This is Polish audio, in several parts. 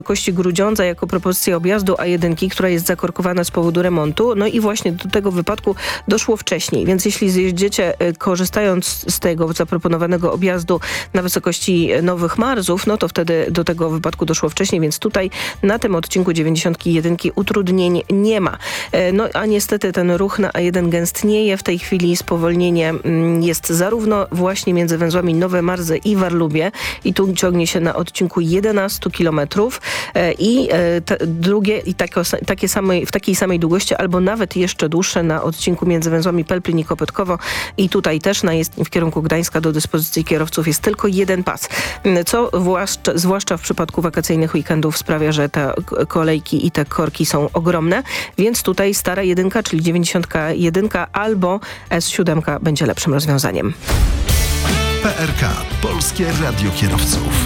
wysokości Grudziądza jako propozycja objazdu A1, która jest zakorkowana z powodu remontu. No i właśnie do tego wypadku doszło wcześniej, więc jeśli zjeździecie korzystając z tego zaproponowanego objazdu na wysokości Nowych Marzów, no to wtedy do tego wypadku doszło wcześniej, więc tutaj na tym odcinku 91 utrudnień nie ma. No a niestety ten ruch na A1 gęstnieje. W tej chwili spowolnienie jest zarówno właśnie między węzłami Nowe Marzy i Warlubie i tu ciągnie się na odcinku 11 kilometrów i drugie i w takiej samej długości albo nawet jeszcze dłuższe na odcinku między węzłami Pelplin i Kopytkowo i tutaj też na jezdni w kierunku Gdańska do dyspozycji kierowców jest tylko jeden pas, co zwłaszcza w przypadku wakacyjnych weekendów sprawia, że te kolejki i te korki są ogromne, więc tutaj stara jedynka, czyli 91 albo S7 będzie lepszym rozwiązaniem. PRK. Polskie Radio Kierowców.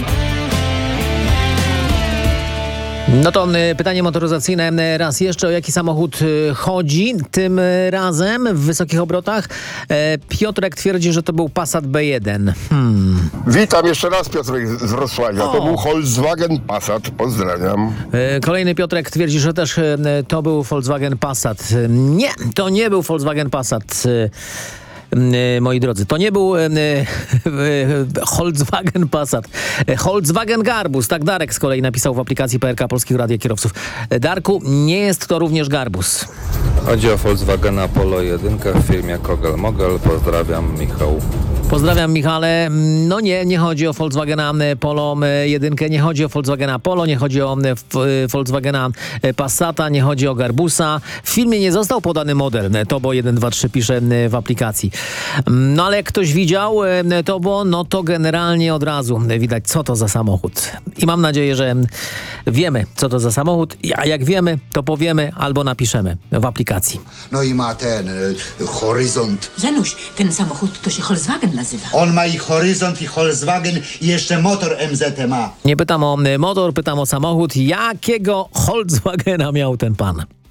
No to pytanie motoryzacyjne raz jeszcze. O jaki samochód chodzi tym razem w wysokich obrotach? Piotrek twierdzi, że to był Passat B1. Witam jeszcze raz, Piotrek z Wrocławia. To był Volkswagen Passat. Pozdrawiam. Kolejny Piotrek twierdzi, że też to był Volkswagen Passat. Nie, to nie był Volkswagen Passat. Moi drodzy, to nie był Volkswagen Passat. Volkswagen Garbus. Tak Darek z kolei napisał w aplikacji PRK Polskich Radio Kierowców. Darku, nie jest to również Garbus. Chodzi o Volkswagena Polo 1 w firmie Kogel-Mogel. Pozdrawiam, Michał. Pozdrawiam, Michale. No nie chodzi o Volkswagena Polo 1, nie chodzi o Volkswagena Polo, nie chodzi o Volkswagena Passata, nie chodzi o Garbusa. W filmie nie został podany model Tobo 123 pisze w aplikacji. No ale jak ktoś widział Tobo, no to generalnie od razu widać, co to za samochód. I mam nadzieję, że wiemy, co to za samochód, a jak wiemy, to powiemy albo napiszemy w aplikacji. No i ma ten Horyzont. Zenuś, ten samochód to się Volkswagen nazywa. On ma i Horyzont, i Volkswagen, i jeszcze motor MZ ma. Nie pytam o motor, pytam o samochód. Jakiego Volkswagena miał ten pan?